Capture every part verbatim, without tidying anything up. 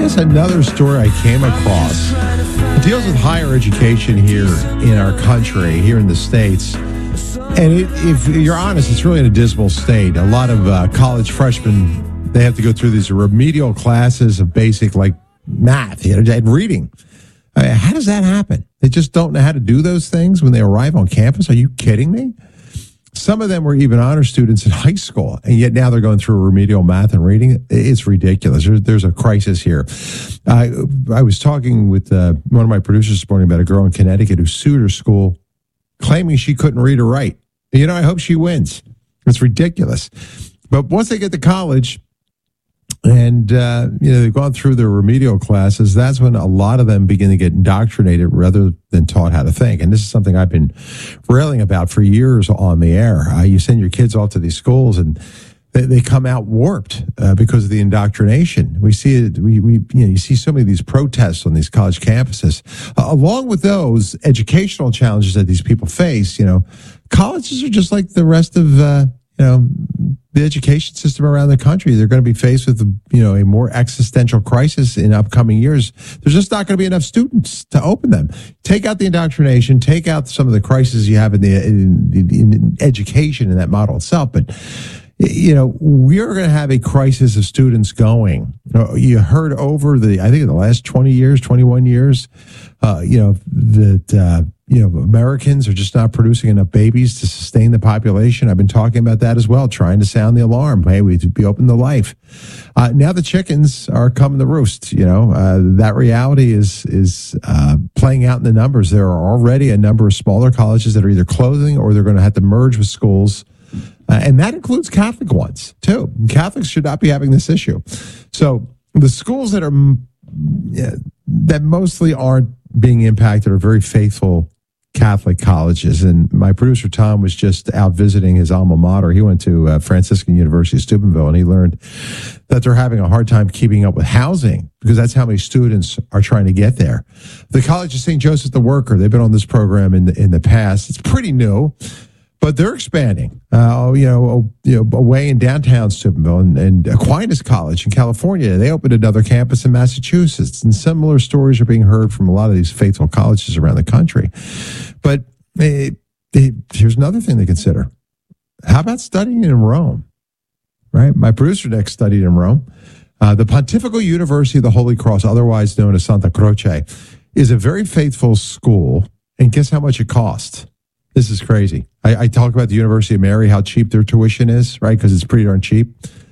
this another story I came across. It deals with higher education here in our country, here in the States. And it, if you're honest, it's really in a dismal state. A lot of uh, college freshmen, they have to go through these remedial classes of basic, like, math, you know, and reading. I mean, how does that happen? They just don't know how to do those things when they arrive on campus? Are you kidding me? Some of them were even honor students in high school, and yet now they're going through remedial math and reading. It's ridiculous. There's, there's a crisis here. I, I was talking with uh, one of my producers this morning about a girl in Connecticut who sued her school, claiming she couldn't read or write. You know, I hope she wins. It's ridiculous. But once they get to college, and, uh, you know, they've gone through their remedial classes, that's when a lot of them begin to get indoctrinated rather than taught how to think. And this is something I've been railing about for years on the air. Uh, you send your kids off to these schools and they, they come out warped uh, because of the indoctrination. We see it, we, we, you know, you see so many of these protests on these college campuses. Uh, along with those educational challenges that these people face, you know, colleges are just like the rest of, uh, you know, the education system around the country. They're going to be faced with, you know, a more existential crisis in upcoming years. There's just not going to be enough students to open them. Take out the indoctrination, take out some of the crises you have in the in, in education in that model itself. But, you know, we are going to have a crisis of students going. You heard over the, I think in the last twenty years, twenty-one years, uh, you know, that, uh, you know, Americans are just not producing enough babies to sustain the population. I've been talking about that as well, trying to sound the alarm. Hey, we should be open to life. Uh, now the chickens are coming to roost. You know, uh, that reality is is uh, playing out in the numbers. There are already a number of smaller colleges that are either closing or they're going to have to merge with schools. Uh, and that includes Catholic ones, too. Catholics should not be having this issue. So the schools that are yeah, that mostly aren't being impacted are very faithful Catholic colleges. And my producer, Tom, was just out visiting his alma mater. He went to uh, Franciscan University of Steubenville, and he learned that they're having a hard time keeping up with housing because that's how many students are trying to get there. The College of Saint Joseph the Worker, they've been on this program in the, in the past. It's pretty new, but they're expanding, uh, you know, you know, away in downtown Steubenville, and, and Aquinas College in California. They opened another campus in Massachusetts, and similar stories are being heard from a lot of these faithful colleges around the country. But it, it, here's another thing to consider. How about studying in Rome, right? My producer Nick studied in Rome. Uh, the Pontifical University of the Holy Cross, otherwise known as Santa Croce, is a very faithful school, and guess how much it costs? This is crazy. I, I talk about the University of Mary, how cheap their tuition is, right? Because it's pretty darn cheap.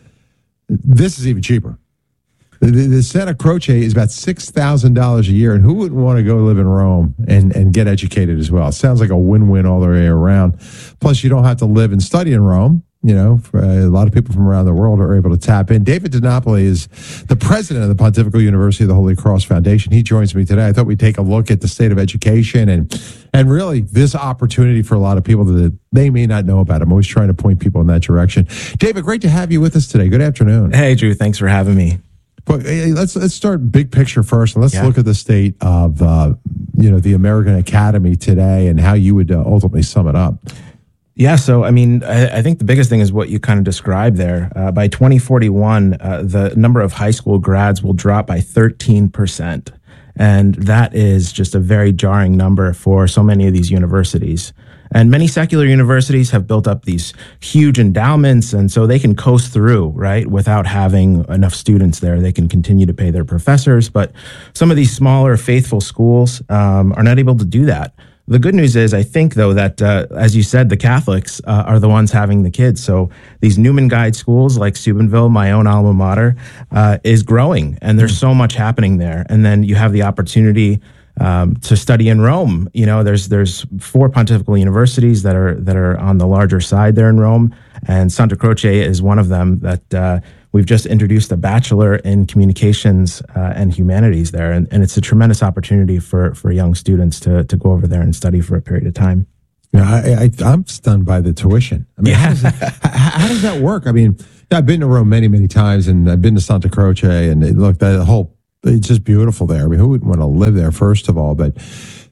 This is even cheaper. The, the Santa Croce is about six thousand dollars a year, and who wouldn't want to go live in Rome and, and get educated as well? It sounds like a win-win all the way around. Plus, you don't have to live and study in Rome. You know, for, uh, a lot of people from around the world are able to tap in. David DiNapoli is the president of the Pontifical University of the Holy Cross Foundation. He joins me today. I thought we'd take a look at the state of education and and really this opportunity for a lot of people that they may not know about. I'm always trying to point people in that direction. David, great to have you with us today. Good afternoon. Hey, Drew. Thanks for having me. But hey, let's let's start big picture first, and let's Yeah. look at the state of uh, you know the American Academy today and how you would uh, ultimately sum it up. Yeah, so I mean, I, I think the biggest thing is what you kind of described there. Uh, by twenty forty-one, uh, the number of high school grads will drop by thirteen percent. And that is just a very jarring number for so many of these universities. And many secular universities have built up these huge endowments, and so they can coast through, right, without having enough students there. They can continue to pay their professors, but some of these smaller, faithful schools um, are not able to do that. The good news is, I think, though, that, uh, as you said, the Catholics uh, are the ones having the kids. So these Newman Guide schools like Steubenville, my own alma mater, uh, is growing, and there's so much happening there. And then you have the opportunity um, to study in Rome. You know, there's there's four pontifical universities that are that are on the larger side there in Rome, and Santa Croce is one of them that uh, we've just introduced a bachelor in communications uh, and humanities there, and, and it's a tremendous opportunity for for young students to to go over there and study for a period of time. Yeah, I, I, I'm stunned by the tuition. I mean, Yeah. how, does that, how, how does that work? I mean, I've been to Rome many, many times, and I've been to Santa Croce, and it, look, that whole, it's just beautiful there. I mean, who wouldn't want to live there, first of all? But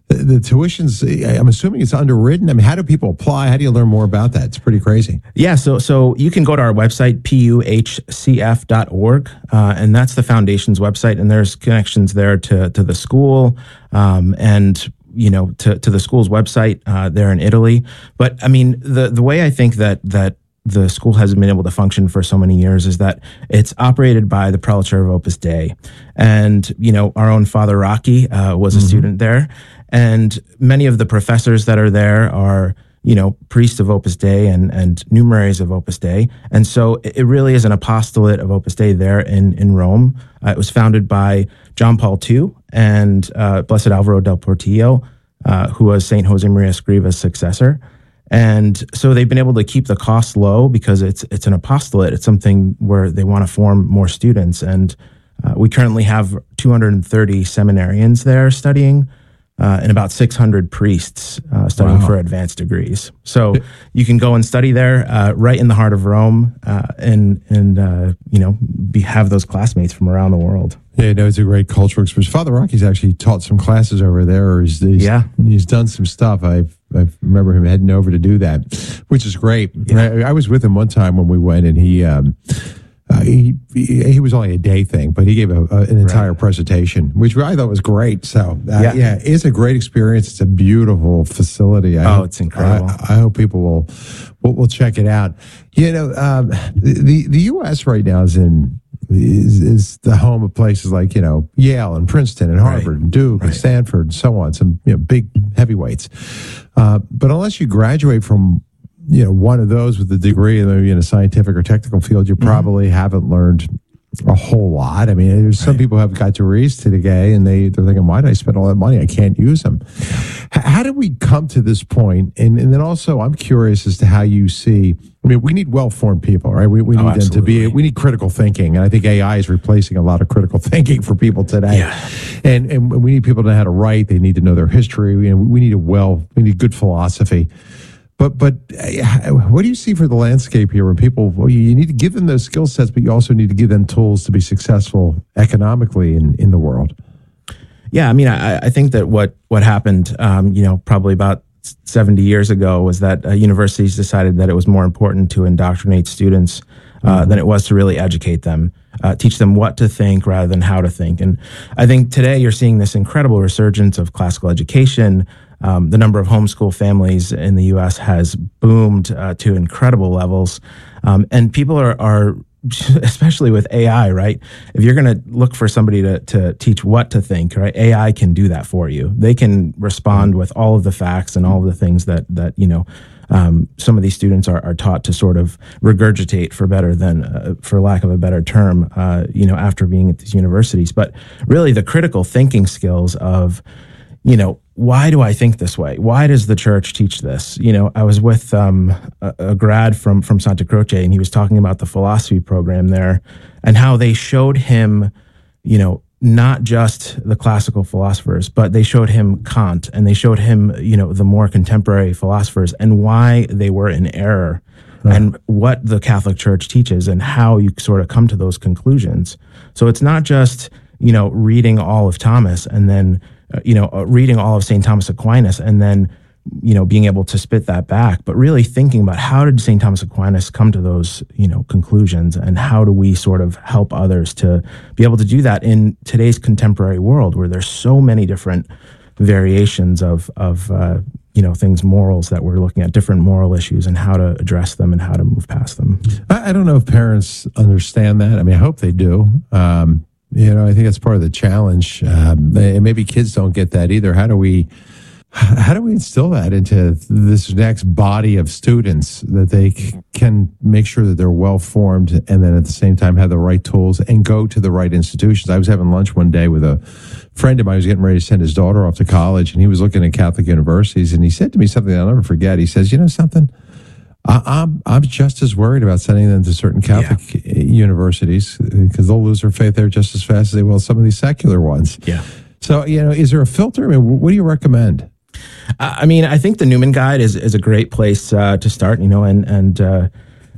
the, the tuition's, I'm assuming it's underwritten. I mean, how do people apply? How do you learn more about that? It's pretty crazy. Yeah, so so you can go to our website, P U H C F dot org, uh, and that's the foundation's website, and there's connections there to to the school um, and you know to to the school's website uh, there in Italy. But I mean, the the way I think that that the school hasn't been able to function for so many years is that it's operated by the Prelature of Opus Dei. And, you know, our own Father Rocky uh, was a mm-hmm. student there. And many of the professors that are there are, you know, priests of Opus Dei and, and numeraries of Opus Dei. And so it really is an apostolate of Opus Dei there in, in Rome. Uh, it was founded by John Paul the Second and uh, Blessed Alvaro del Portillo, uh, who was Saint Josemaria Escriva's successor. And so they've been able to keep the costs low because it's it's an apostolate. It's something where they want to form more students. And uh, we currently have two hundred thirty seminarians there studying uh, and about six hundred priests uh, studying wow. for advanced degrees. So you can go and study there uh, right in the heart of Rome uh, and, and uh, you know, be, have those classmates from around the world. Yeah, no, it's a great cultural experience. Father Rocky's actually taught some classes over there. Or he's, he's, yeah. he's done some stuff. I've, I remember him heading over to do that, which is great. Yeah. I, I was with him one time when we went, and he um, uh, he, he he was only a day thing, but he gave a, a, an entire right. presentation, which I thought was great. So, uh, yeah. yeah, it's a great experience. It's a beautiful facility. I oh, hope, it's incredible. I, I hope people will, will will check it out. You know, um, the the U S right now is in. Is, is the home of places like, you know, Yale and Princeton and Harvard right. and Duke right. and Stanford and so on, some you know, big heavyweights. Uh, but unless you graduate from, you know, one of those with a degree maybe in a scientific or technical field, you probably mm-hmm. haven't learned a whole lot. I mean, there's some right. people who have got degrees today and they, they're thinking, why did I spend all that money? I can't use them. H- how did we come to this point? And, and then also, I'm curious as to how you see, I mean, we need well-formed people, right? We, we need oh, them to be, we need critical thinking. And I think A I is replacing a lot of critical thinking for people today. Yeah. And, and we need people to know how to write. They need to know their history. We, we need a well, we need good philosophy. But but uh, what do you see for the landscape here when people, well, you need to give them those skill sets, but you also need to give them tools to be successful economically in, in the world? Yeah, I mean, I, I think that what, what happened, um, you know, probably about seventy years ago was that uh, universities decided that it was more important to indoctrinate students uh, mm-hmm. than it was to really educate them, uh, teach them what to think rather than how to think. And I think today you're seeing this incredible resurgence of classical education. Um, the number of homeschool families in the U S has boomed uh, to incredible levels. Um, and people are, are, especially with A I, right? If you're going to look for somebody to, to teach what to think, right? A I can do that for you. They can respond with all of the facts and all of the things that, that you know, um, some of these students are, are taught to sort of regurgitate for better than, uh, for lack of a better term, uh, you know, after being at these universities. But really the critical thinking skills of, you know, why do I think this way? Why does the church teach this? You know, I was with um, a, a grad from, from Santa Croce, and he was talking about the philosophy program there and how they showed him, you know, not just the classical philosophers, but they showed him Kant and they showed him, you know, the more contemporary philosophers and why they were in error right. and what the Catholic Church teaches and how you sort of come to those conclusions. So it's not just, you know, reading all of Thomas and then Uh, you know, uh, reading all of Saint Thomas Aquinas and then, you know, being able to spit that back, but really thinking about how did Saint Thomas Aquinas come to those, you know, conclusions and how do we sort of help others to be able to do that in today's contemporary world where there's so many different variations of, of uh, you know, things, morals that we're looking at, different moral issues and how to address them and how to move past them. I, I don't know if parents understand that. I mean, I hope they do. Um, You know, I think that's part of the challenge. Um, and maybe kids don't get that either. How do we, how do we instill that into this next body of students that they c- can make sure that they're well formed and then at the same time have the right tools and go to the right institutions? I was having lunch one day with a friend of mine who was getting ready to send his daughter off to college, and he was looking at Catholic universities, and he said to me something I'll never forget. He says, "You know something? I, I'm I'm just as worried about sending them to certain Catholic yeah. universities because they'll lose their faith there just as fast as they will some of these secular ones." Yeah. So, you know, is there a filter? I mean, what do you recommend? Uh, I mean, I think the Newman Guide is is a great place uh, to start. You know, and and uh,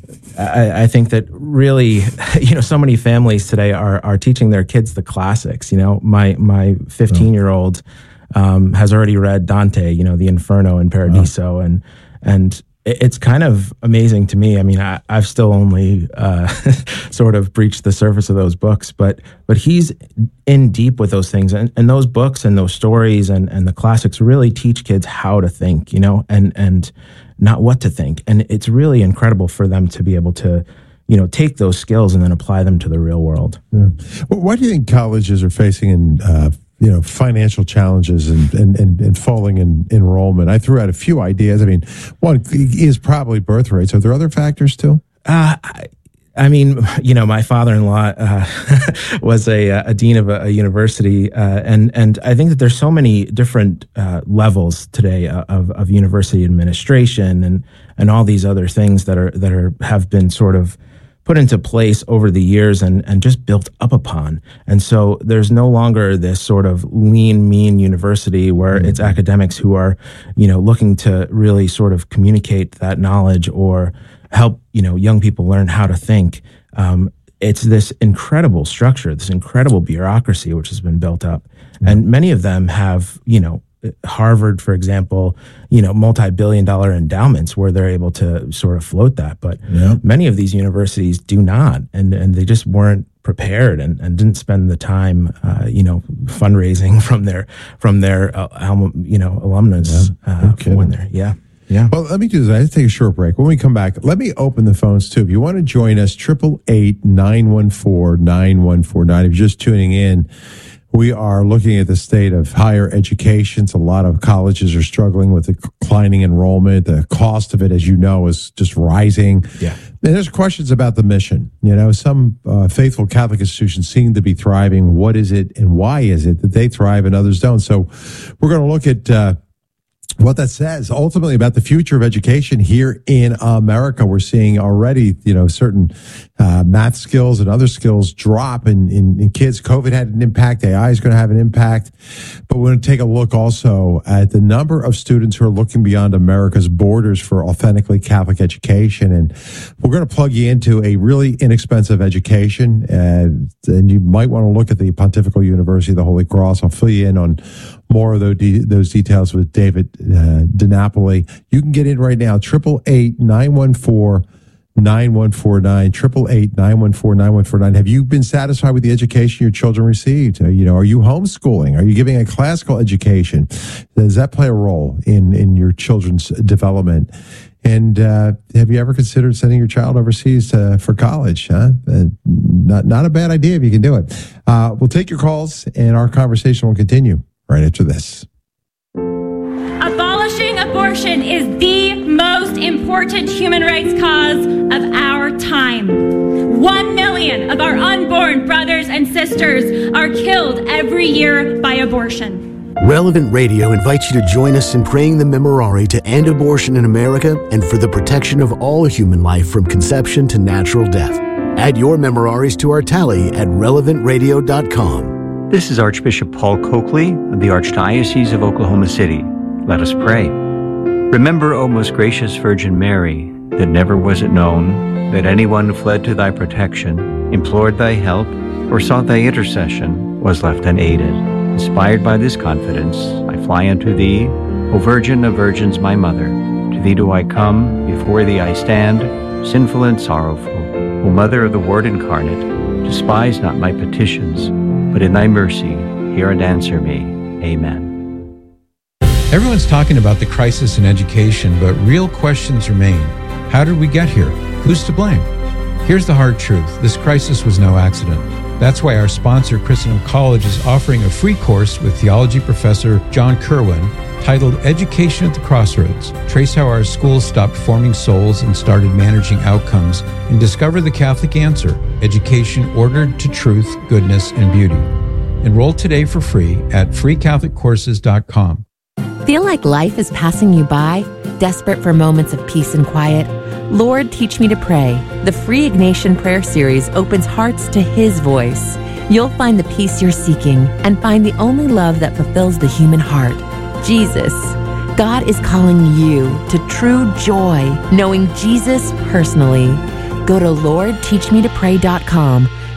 I, I think that really, you know, so many families today are are teaching their kids the classics. You know, my my fifteen year old. um, has already read Dante, you know, the Inferno and Paradiso, oh. and and it's kind of amazing to me. I mean, I, I've still only uh, sort of breached the surface of those books, but but he's in deep with those things, and, and those books and those stories and, and the classics really teach kids how to think, you know, and and not what to think, and it's really incredible for them to be able to, you know, take those skills and then apply them to the real world. Yeah. Well, why do you think colleges are facing in uh, you know, financial challenges and, and, and, and falling in enrollment? I threw out a few ideas. I mean, one is probably birth rates. Are there other factors too? Uh, I, I mean, you know, my father-in-law uh, was a, a dean of a, a university, uh, and and I think that there's so many different uh, levels today of, of university administration and and all these other things that are that are have been sort of put into place over the years and, and just built up upon. And so there's no longer this sort of lean, mean university where mm-hmm. it's academics who are, you know, looking to really sort of communicate that knowledge or help, you know, young people learn how to think. Um, it's this incredible structure, this incredible bureaucracy which has been built up. Mm-hmm. And many of them have, you know, Harvard, for example, you know, multi-billion dollar endowments where they're able to sort of float that. But yep. many of these universities do not, and, and they just weren't prepared and, and didn't spend the time, uh, you know, fundraising from their, from their, uh, alum, you know, alumnus. Yeah. Uh, for when they're, yeah. Yeah. Well, let me do this. I have to take a short break. When we come back, let me open the phones too. If you want to join us, eight eight eight, nine one four, nine one four nine. If you're just tuning in, we are looking at the state of higher education. So a lot of colleges are struggling with the declining enrollment. The cost of it, as you know, is just rising. Yeah. And there's questions about the mission. You know, some uh, faithful Catholic institutions seem to be thriving. What is it and why is it that they thrive and others don't? So we're going to look at uh, what that says ultimately about the future of education here in America. We're seeing already, you know, certain uh, math skills and other skills drop in, in, in kids. COVID had an impact. A I is going to have an impact. But we're going to take a look also at the number of students who are looking beyond America's borders for authentically Catholic education. And we're going to plug you into a really inexpensive education. Uh, and you might want to look at the Pontifical University of the Holy Cross. I'll fill you in on more of those, de- those details with David uh, DiNapoli. You can get in right now, eight eight eight, nine one four, nine one four nine, eight eight eight, nine one four, nine one four nine. Have you been satisfied with the education your children received? Uh, you know, are you homeschooling? Are you giving a classical education? Does that play a role in, in your children's development? And uh, have you ever considered sending your child overseas to, for college? Huh? Uh, not, not a bad idea if you can do it. Uh, we'll take your calls, and our conversation will continue right after this. Abolishing abortion is the most important human rights cause of our time. One million of our unborn brothers and sisters are killed every year by abortion. Relevant Radio invites you to join us in praying the Memorare to end abortion in America and for the protection of all human life from conception to natural death. Add your Memoraries to our tally at relevant radio dot com. This is Archbishop Paul Coakley of the Archdiocese of Oklahoma City. Let us pray. Remember, O most gracious Virgin Mary, that never was it known that anyone who fled to thy protection, implored thy help, or sought thy intercession was left unaided. Inspired by this confidence, I fly unto thee, O Virgin of Virgins, my Mother. To thee do I come, before thee I stand, sinful and sorrowful. O Mother of the Word incarnate, despise not my petitions, but in thy mercy, hear and answer me. Amen. Everyone's talking about the crisis in education, but real questions remain. How did we get here? Who's to blame? Here's the hard truth. This crisis was no accident. That's why our sponsor, Christendom College, is offering a free course with theology professor John Kerwin titled Education at the Crossroads. Trace how our schools stopped forming souls and started managing outcomes, and discover the Catholic answer, education ordered to truth, goodness, and beauty. Enroll today for free at free catholic courses dot com. Feel like life is passing you by? Desperate for moments of peace and quiet? Lord, Teach Me to Pray. The free Ignatian Prayer Series opens hearts to His voice. You'll find the peace you're seeking and find the only love that fulfills the human heart, Jesus. God is calling you to true joy, knowing Jesus personally. Go to lord teach me to pray dot com,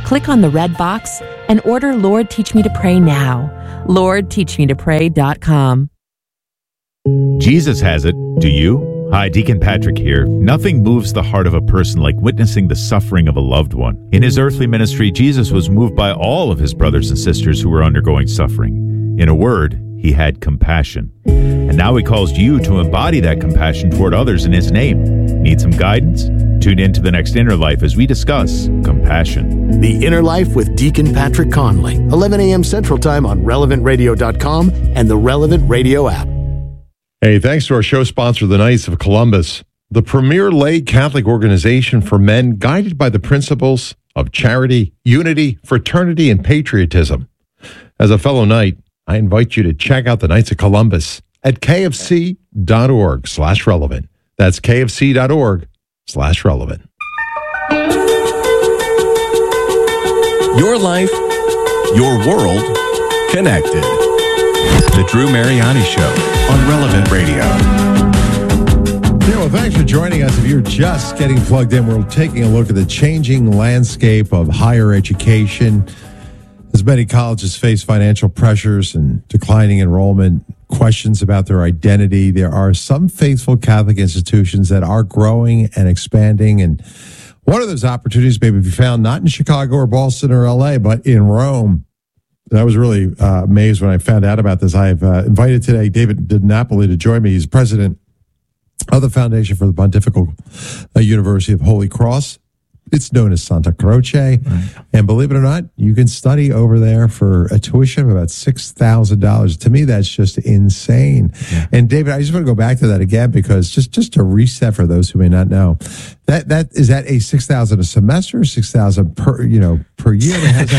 Click on the red box and order Lord Teach Me to Pray now. Lord Teach Me to Pray dot com. Jesus has it. Do you? Hi, Deacon Patrick here. Nothing moves the heart of a person like witnessing the suffering of a loved one. In his earthly ministry, Jesus was moved by all of his brothers and sisters who were undergoing suffering. In a word, he had compassion. And now he calls you to embody that compassion toward others in his name. Need some guidance? Tune in to the next Inner Life as we discuss compassion. The Inner Life with Deacon Patrick Conley, eleven a.m. Central Time on relevant radio dot com and the Relevant Radio app. Hey, thanks to our show sponsor, the Knights of Columbus, the premier lay Catholic organization for men guided by the principles of charity, unity, fraternity, and patriotism. As a fellow Knight, I invite you to check out the Knights of Columbus at kfc.org slash relevant. That's kfc.org slash relevant. Your life, your world, connected. The Drew Mariani Show on Relevant Radio. Yeah, well, thanks for joining us. If you're just getting plugged in, we're taking a look at the changing landscape of higher education. As many colleges face financial pressures and declining enrollment, questions about their identity, there are some faithful Catholic institutions that are growing and expanding. And one of those opportunities may be found not in Chicago or Boston or L A, but in Rome. And I was really uh, amazed when I found out about this. I've uh, invited today David DiNapoli to join me. He's president of the Foundation for the Pontifical uh, University of Holy Cross. It's known as Santa Croce. Right. And believe it or not, you can study over there for a tuition of about six thousand dollars. To me, that's just insane. Yeah. And David, I just want to go back to that again, because just, just to reset for those who may not know, that that is that a six thousand dollars a semester, six thousand dollars per, you know, per year?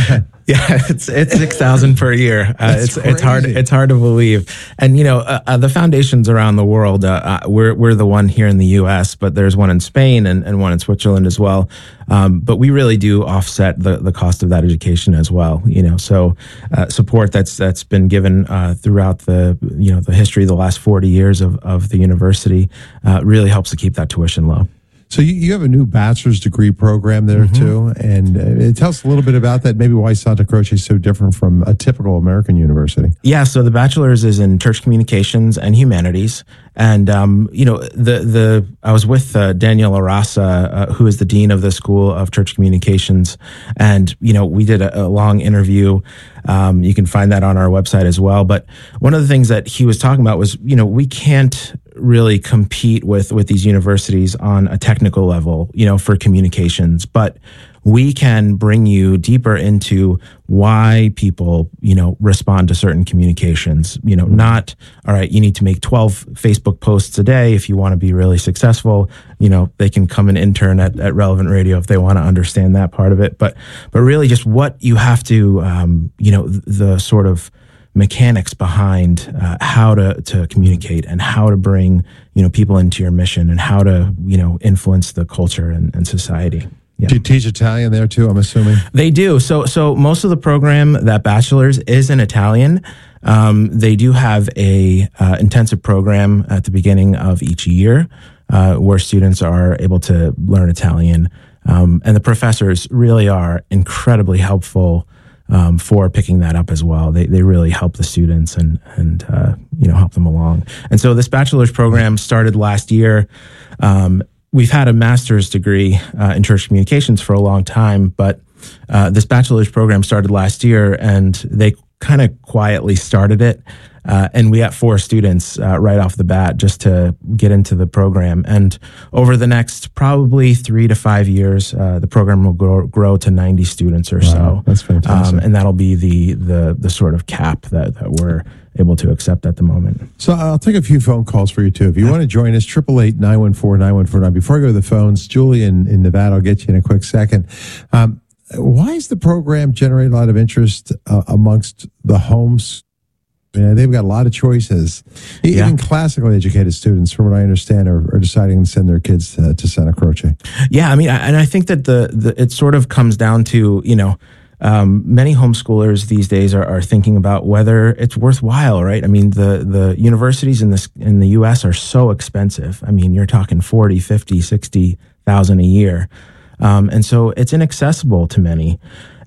Yeah, it's it's six thousand per year. Uh, it's crazy. it's hard it's hard to believe. And you know, uh, uh, the foundations around the world. Uh, uh, we're we're the one here in the U S, but there's one in Spain and, and one in Switzerland as well. Um, but we really do offset the, the cost of that education as well. You know, so uh, support that's that's been given uh, throughout the you know the history of the last forty years of of the university uh, really helps to keep that tuition low. So you, you have a new bachelor's degree program there, mm-hmm. too, and uh, tell us a little bit about that, maybe why Santa Croce is so different from a typical American university. Yeah, so the bachelor's is in church communications and humanities, and um, you know, the the I was with uh, Daniel Arasa, uh, who is the dean of the School of Church Communications, and you know, we did a, a long interview. Um, you can find that on our website as well. But one of the things that he was talking about was, you know, we can't really compete with with these universities on a technical level, you know, for communications, but we can bring you deeper into why people, you know, respond to certain communications. You know, not, all right, you need to make twelve Facebook posts a day if you want to be really successful. You know, they can come and intern at, at Relevant Radio if they want to understand that part of it. But, but really just what you have to, um, you know, the, the sort of mechanics behind uh, how to, to communicate and how to bring, you know, people into your mission and how to, you know, influence the culture and, and society. Yeah. Do you teach Italian there too, I'm assuming? They do. So so most of the program, that bachelor's, is in Italian. Um, they do have a uh, intensive program at the beginning of each year uh, where students are able to learn Italian. Um, and the professors really are incredibly helpful um, for picking that up as well. They they really help the students and, and uh, you know, help them along. And so this bachelor's program started last year. Um, We've had a master's degree uh, in church communications for a long time, but uh, this bachelor's program started last year, and they kind of quietly started it. Uh, and we got four students uh, right off the bat just to get into the program. And over the next probably three to five years, uh, the program will grow, grow to ninety students or wow, so. That's fantastic. Um, and that'll be the the the sort of cap that, that we're able to accept at the moment. So I'll take a few phone calls for you too. If you want to join us, eight eight eight, nine one four, nine one four nine. Before I go to the phones, Julie in, in Nevada, I'll get you in a quick second. Um, why is the program generating a lot of interest uh, amongst the homes? Yeah, they've got a lot of choices. Yeah. Even classically educated students, from what I understand, are, are deciding to send their kids to, to Santa Croce. Yeah, I mean, I, and I think that the, the it sort of comes down to, you know, um, many homeschoolers these days are, are thinking about whether it's worthwhile, right? I mean, the the universities in this in the U S are so expensive. I mean, you're talking forty, fifty, sixty thousand a year, um, and so it's inaccessible to many.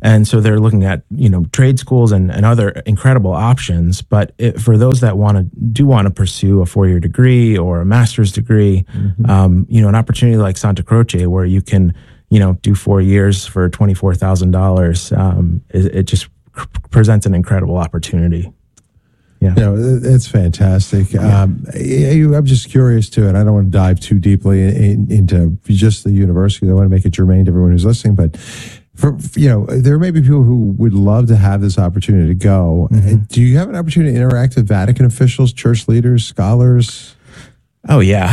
And so they're looking at, you know, trade schools and, and other incredible options. But it, for those that want to do want to pursue a four-year degree or a master's degree, mm-hmm. um, you know, an opportunity like Santa Croce where you can, you know, do four years for twenty-four thousand dollars, um, it, it just presents an incredible opportunity. Yeah, you know, it's fantastic. Yeah. Um, I'm just curious too, and I don't want to dive too deeply in, into just the university. I want to make it germane to everyone who's listening, but for, you know, there may be people who would love to have this opportunity to go. Mm-hmm. Do you have an opportunity to interact with Vatican officials, church leaders, scholars? Oh yeah.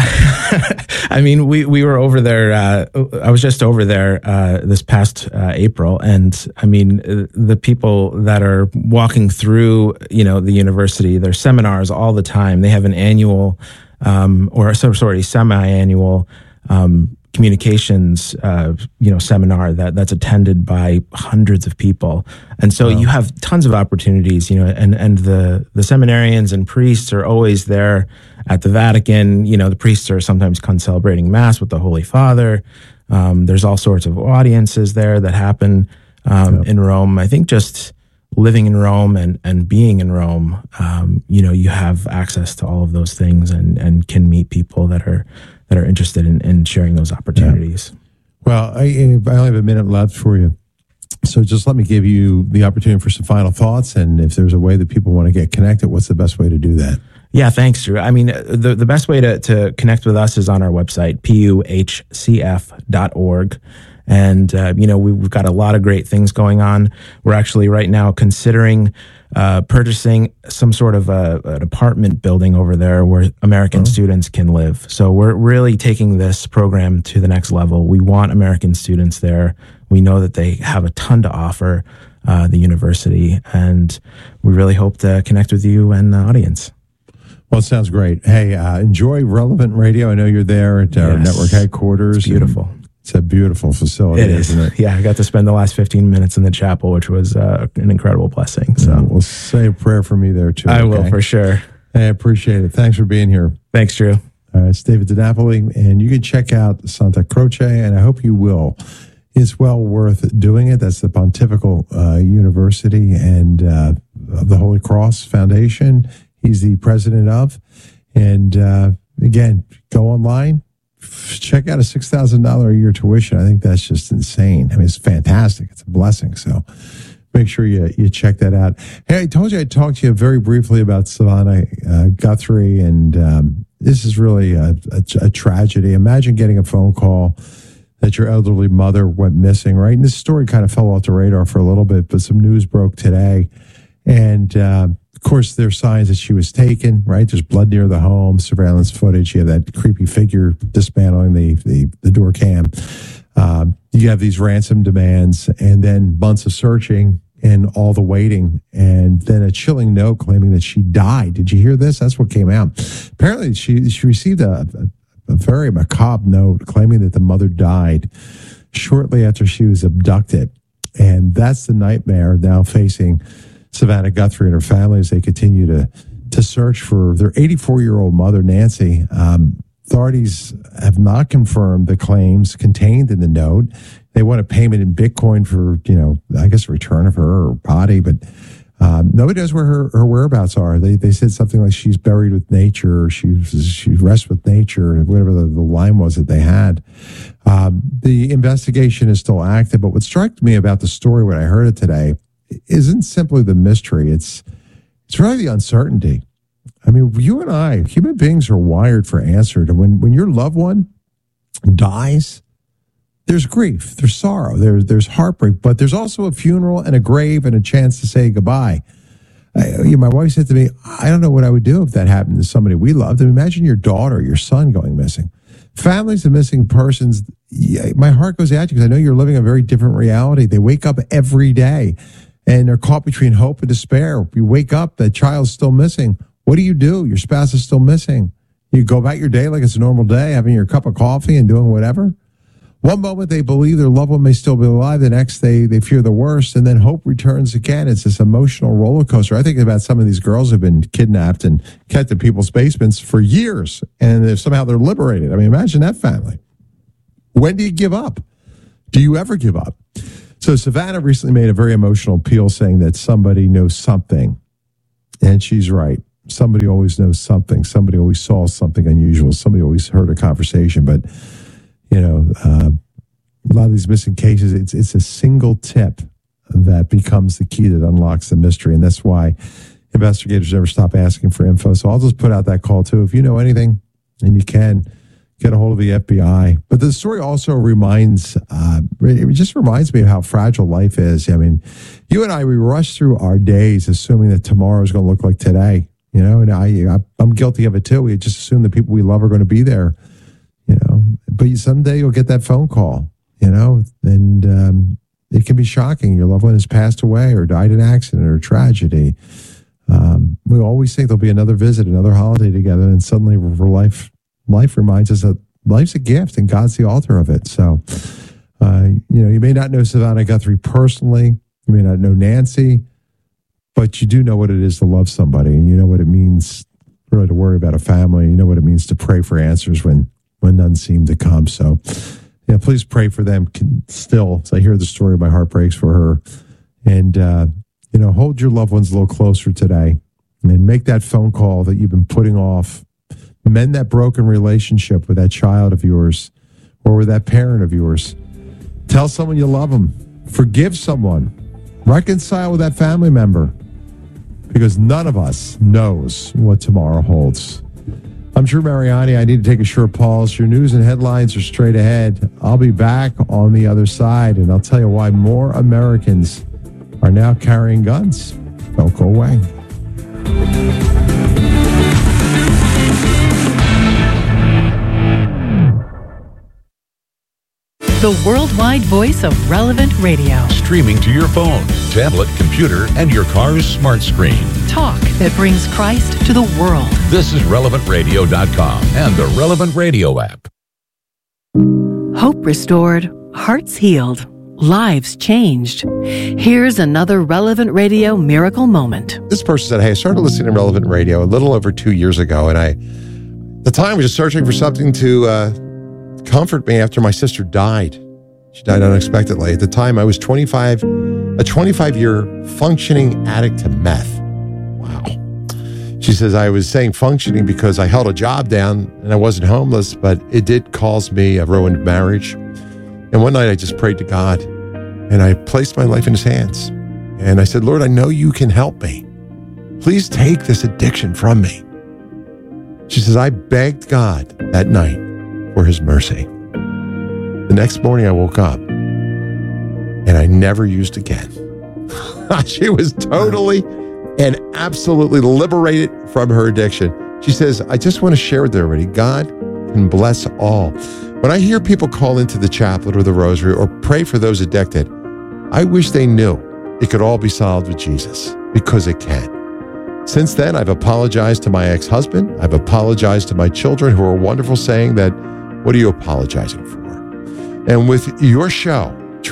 I mean, we, we were over there. Uh, I was just over there, uh, this past, uh, April. And I mean, the people that are walking through, you know, the university, their seminars all the time, they have an annual, um, or some sort of semi-annual, um, communications, uh, you know, seminar that that's attended by hundreds of people. And so wow. you have tons of opportunities, you know, and, and the, the seminarians and priests are always there at the Vatican. You know, the priests are sometimes celebrating Mass with the Holy Father. Um, there's all sorts of audiences there that happen, um, yep. in Rome. I think just living in Rome and, and being in Rome, um, you know, you have access to all of those things and, and can meet people that are, that are interested in, in sharing those opportunities. Yeah. Well, I, I only have a minute left for you. So just let me give you the opportunity for some final thoughts. And if there's a way that people want to get connected, what's the best way to do that? Yeah, thanks, Drew. I mean, the, the best way to, to connect with us is on our website, P U H C F dot org. And, uh, you know, we, we've got a lot of great things going on. We're actually right now considering uh, purchasing some sort of a, an apartment building over there where American oh. students can live. So we're really taking this program to the next level. We want American students there. We know that they have a ton to offer, uh, the university, and we really hope to connect with you and the audience. Well, it sounds great. Hey, uh, enjoy Relevant Radio. I know you're there at our yes. network headquarters. It's beautiful. It's a beautiful facility, it is. Isn't it? Yeah, I got to spend the last fifteen minutes in the chapel, which was uh, an incredible blessing. So yeah, we'll say a prayer for me there, too. I okay? will, for sure. Hey, I appreciate it. Thanks for being here. Thanks, Drew. Uh, it's David DiNapoli, and you can check out Santa Croce, and I hope you will. It's well worth doing it. That's the Pontifical uh, University and uh, of the Holy Cross Foundation. He's the president of. And uh, again, go online, check out a six thousand dollars a year tuition. I think that's just insane. I mean, it's fantastic. It's a blessing. So make sure you, you check that out. Hey, I told you I'd talk to you very briefly about Savannah uh, Guthrie, and um, this is really a, a, a tragedy. Imagine getting a phone call that your elderly mother went missing, right? And this story kind of fell off the radar for a little bit, but some news broke today. And, uh, of course, there's signs that she was taken, right? There's blood near the home, surveillance footage. You have that creepy figure dismantling the, the, the door cam. Um, you have these ransom demands and then months of searching and all the waiting, and then a chilling note claiming that she died. Did you hear this? That's what came out. Apparently, she, she received a, a, a very macabre note claiming that the mother died shortly after she was abducted. And that's the nightmare now facing Savannah Guthrie and her family as they continue to to search for their eighty-four-year-old mother, Nancy. Um, authorities have not confirmed the claims contained in the note. They want a payment in Bitcoin for, you know, I guess, return of her or body, but um, nobody knows where her, her whereabouts are. They they said something like she's buried with nature, or she she rests with nature, whatever the, the line was that they had. Um, the investigation is still active, but what struck me about the story when I heard it today isn't simply the mystery. It's it's really the uncertainty. I mean, you and I, human beings, are wired for answer. And when, when your loved one dies, there's grief, there's sorrow, there's, there's heartbreak, but there's also a funeral and a grave and a chance to say goodbye. I, you know, my wife said to me, I don't know what I would do if that happened to somebody we loved. And imagine your daughter, your son going missing. Families of missing persons, yeah, my heart goes out to you because I know you're living a very different reality. They wake up every day and they're caught between hope and despair. You wake up, that child's still missing. What do you do? Your spouse is still missing. You go about your day like it's a normal day, having your cup of coffee and doing whatever. One moment they believe their loved one may still be alive. The next they, they fear the worst, and then hope returns again. It's this emotional roller coaster. I think about some of these girls who have been kidnapped and kept in people's basements for years, and if somehow they're liberated. I mean, imagine that family. When do you give up? Do you ever give up? So Savannah recently made a very emotional appeal saying that somebody knows something. And she's right. Somebody always knows something. Somebody always saw something unusual. Somebody always heard a conversation. But, you know, uh, a lot of these missing cases, it's it's a single tip that becomes the key that unlocks the mystery. And that's why investigators never stop asking for info. So I'll just put out that call, too. If you know anything, and you can, get a hold of the F B I. But the story also reminds, uh, it just reminds me of how fragile life is. I mean, you and I, we rush through our days assuming that tomorrow is going to look like today, you know, and I, I'm guilty of it too. We just assume the people we love are going to be there, you know, but someday you'll get that phone call, you know, and um, it can be shocking. Your loved one has passed away or died in an accident or tragedy. Um, we always think there'll be another visit, another holiday together, and suddenly life Life reminds us that life's a gift and God's the author of it. So, uh, you know, you may not know Savannah Guthrie personally. You may not know Nancy, but you do know what it is to love somebody, and you know what it means really to worry about a family. You know what it means to pray for answers when, when none seem to come. So, yeah, please pray for them still. So I hear the story, my heart breaks for her. And, uh, you know, hold your loved ones a little closer today and make that phone call that you've been putting off. Mend that broken relationship with that child of yours or with that parent of yours. Tell someone you love them. Forgive someone. Reconcile with that family member, because none of us knows what tomorrow holds. I'm Drew Mariani. I need to take a short pause. Your news and headlines are straight ahead. I'll be back on the other side, and I'll tell you why more Americans are now carrying guns. Don't go away. The worldwide voice of Relevant Radio. Streaming to your phone, tablet, computer, and your car's smart screen. Talk that brings Christ to the world. This is relevant radio dot com and the Relevant Radio app. Hope restored, hearts healed, lives changed. Here's another Relevant Radio miracle moment. This person said, hey, I started listening to Relevant Radio a little over two years ago, and I, at the time, was just searching for something to uh, comfort me after my sister died. She died unexpectedly. At the time, I was twenty-five, a twenty-five-year functioning addict to meth. Wow. She says, I was saying functioning because I held a job down and I wasn't homeless, but it did cause me a ruined marriage. And one night I just prayed to God and I placed my life in his hands. And I said, Lord, I know you can help me. Please take this addiction from me. She says, I begged God that night for his mercy. The next morning I woke up and I never used again. She was totally and absolutely liberated from her addiction. She says, I just want to share with everybody, God can bless all. When I hear people call into the chaplet or the rosary or pray for those addicted, I wish they knew it could all be solved with Jesus, because it can. Since then, I've apologized to my ex-husband. I've apologized to my children, who are wonderful, saying that, what are you apologizing for? And with your show,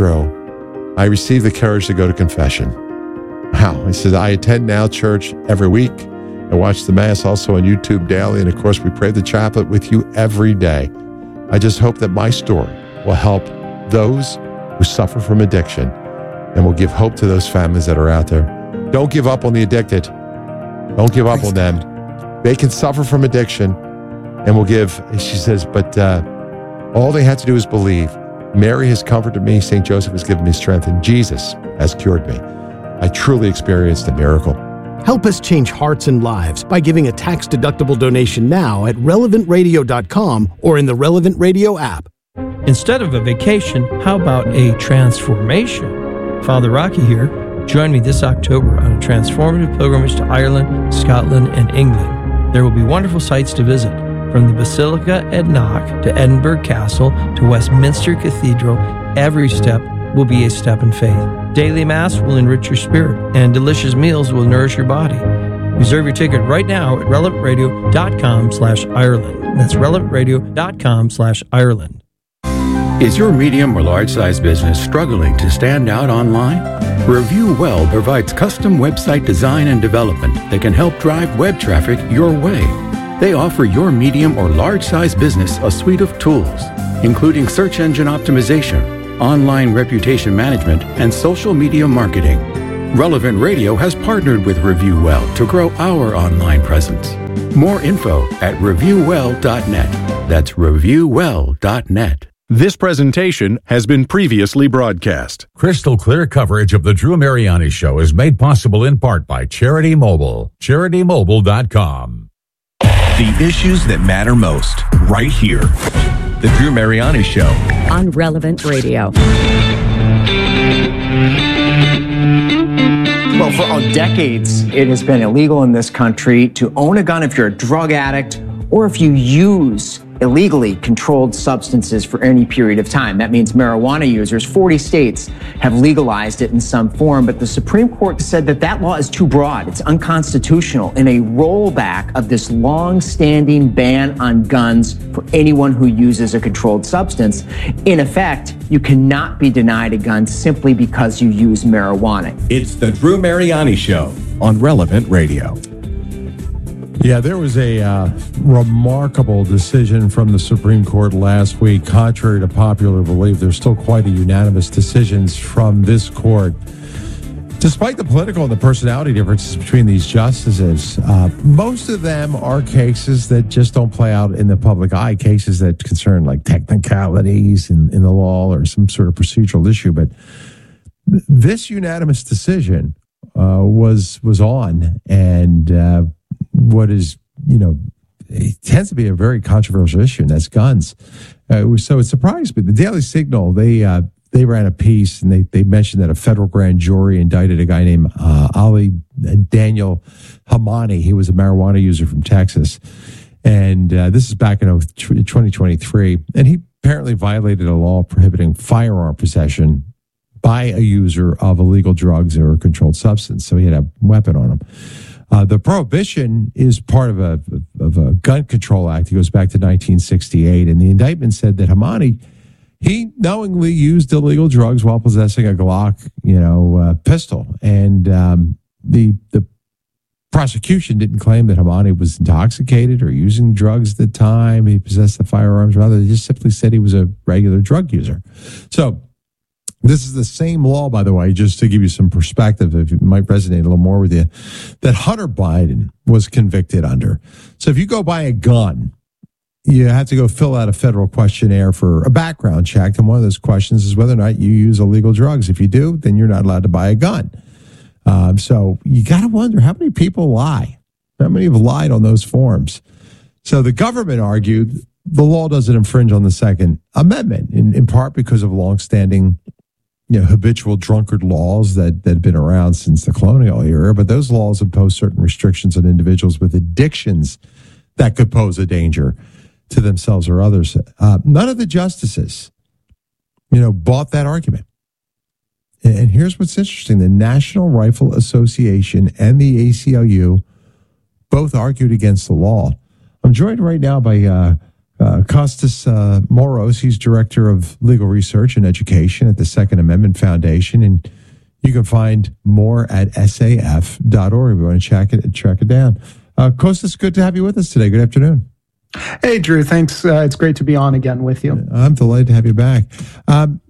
Drew, I received the courage to go to confession. Wow. He says, I attend Now Church every week. I watch the Mass also on YouTube daily. And of course, we pray the chaplet with you every day. I just hope that my story will help those who suffer from addiction and will give hope to those families that are out there. Don't give up on the addicted. Don't give up on them. They can suffer from addiction, and will give, she says, but uh, all they have to do is believe. Mary has comforted me. Saint Joseph has given me strength, and Jesus has cured me. I truly experienced a miracle. Help us change hearts and lives by giving a tax-deductible donation now at relevant radio dot com or in the Relevant Radio app. Instead of a vacation, how about a transformation? Father Rocky here. Join me this October on a transformative pilgrimage to Ireland, Scotland, and England. There will be wonderful sights to visit, from the Basilica at Knock to Edinburgh Castle to Westminster Cathedral. Every step will be a step in faith. Daily Mass will enrich your spirit, and delicious meals will nourish your body. Reserve your ticket right now at relevant radio dot com slash Ireland. That's relevant radio dot com slash Ireland. Is your medium or large-size business struggling to stand out online? Review Well provides custom website design and development that can help drive web traffic your way. They offer your medium or large-size business a suite of tools, including search engine optimization, online reputation management, and social media marketing. Relevant Radio has partnered with ReviewWell to grow our online presence. More info at review well dot net. That's review well dot net. This presentation has been previously broadcast. Crystal clear coverage of the Drew Mariani Show is made possible in part by Charity Mobile. charity mobile dot com. The issues that matter most, right here. The Drew Mariani Show. On Relevant Radio. Well, for decades, it has been illegal in this country to own a gun if you're a drug addict or if you use illegally controlled substances for any period of time. That means marijuana users. forty states have legalized it in some form, but the Supreme Court said that that law is too broad. It's unconstitutional in a rollback of this long-standing ban on guns for anyone who uses a controlled substance. In effect, you cannot be denied a gun simply because you use marijuana. It's the Drew Mariani Show on Relevant Radio. Yeah, there was a uh, remarkable decision from the Supreme Court last week. Contrary to popular belief, there's still quite a unanimous decisions from this court. Despite the political and the personality differences between these justices, uh, most of them are cases that just don't play out in the public eye, cases that concern like technicalities in, in the law or some sort of procedural issue. But th- this unanimous decision uh, was was on, and uh, what is, you know, it tends to be a very controversial issue, and that's guns. Uh, it was, so it surprised me. The Daily Signal, they uh, they ran a piece, and they, they mentioned that a federal grand jury indicted a guy named uh, Ali Daniel Hamani. He was a marijuana user from Texas. And uh, this is back in twenty twenty-three. And he apparently violated a law prohibiting firearm possession by a user of illegal drugs or a controlled substance. So he had a weapon on him. Uh, the prohibition is part of a of a Gun Control Act. It goes back to nineteen sixty-eight, and the indictment said that Hamani, he knowingly used illegal drugs while possessing a Glock, you know, uh, pistol. And um, the the prosecution didn't claim that Hamani was intoxicated or using drugs at the time he possessed the firearms. Rather, they just simply said he was a regular drug user. So this is the same law, by the way, just to give you some perspective, if it might resonate a little more with you, that Hunter Biden was convicted under. So if you go buy a gun, you have to go fill out a federal questionnaire for a background check. And one of those questions is whether or not you use illegal drugs. If you do, then you're not allowed to buy a gun. Um, so you got to wonder, how many people lie? How many have lied on those forms? So the government argued the law doesn't infringe on the Second Amendment, in, in part because of longstanding, you know, habitual drunkard laws that, that have been around since the colonial era. But those laws impose certain restrictions on individuals with addictions that could pose a danger to themselves or others. Uh, none of the justices, you know, bought that argument. And here's what's interesting. The National Rifle Association and the A C L U both argued against the law. I'm joined right now by uh, uh, Costas uh, Moros. He's Director of Legal Research and Education at the Second Amendment Foundation. And you can find more at S A F dot org if you want to check it, track it down. Uh, Costas, good to have you with us today. Good afternoon. Hey, Drew. Thanks. Uh, it's great to be on again with you. I'm delighted to have you back. Um,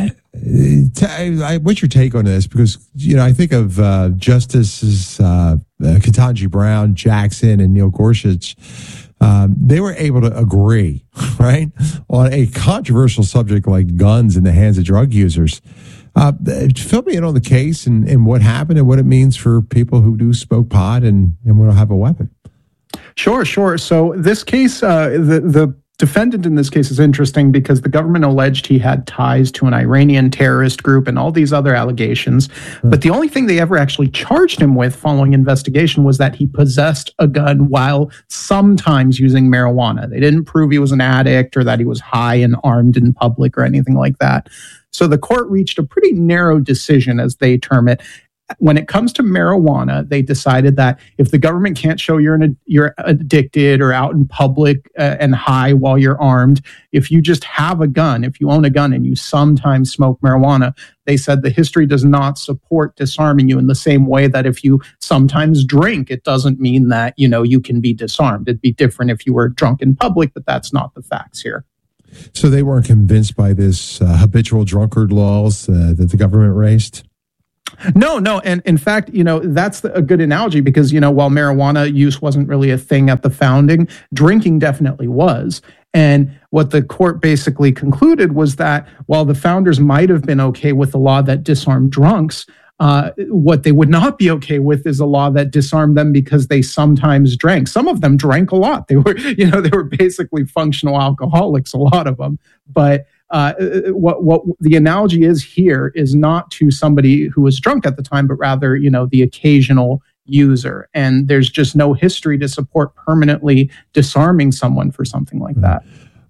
T- I, what's your take on this? Because, you know, I think of uh, Justices uh, uh, Ketanji Brown, Jackson, and Neil Gorsuch. Um, they were able to agree, right, on a controversial subject like guns in the hands of drug users. Uh, fill me in on the case and, and what happened and what it means for people who do smoke pot and, and want to have a weapon. Sure, sure. So this case, uh, the the defendant in this case is interesting because the government alleged he had ties to an Iranian terrorist group and all these other allegations. Mm. But the only thing they ever actually charged him with following investigation was that he possessed a gun while sometimes using marijuana. They didn't prove he was an addict or that he was high and armed in public or anything like that. So the court reached a pretty narrow decision, as they term it. When it comes to marijuana, they decided that if the government can't show you're an, you're addicted or out in public uh, and high while you're armed, if you just have a gun, if you own a gun and you sometimes smoke marijuana, they said the history does not support disarming you in the same way that if you sometimes drink, it doesn't mean that, you know, you can be disarmed. It'd be different if you were drunk in public, but that's not the facts here. So they weren't convinced by this uh, habitual drunkard laws uh, that the government raised? No, no. And in fact, you know, that's the, a good analogy because, you know, while marijuana use wasn't really a thing at the founding, drinking definitely was. And what the court basically concluded was that while the founders might have been okay with a law that disarmed drunks, uh, what they would not be okay with is a law that disarmed them because they sometimes drank. Some of them drank a lot. They were, you know, they were basically functional alcoholics, a lot of them. But Uh, what what the analogy is here is not to somebody who was drunk at the time, but rather, you know, the occasional user. And there's just no history to support permanently disarming someone for something like that.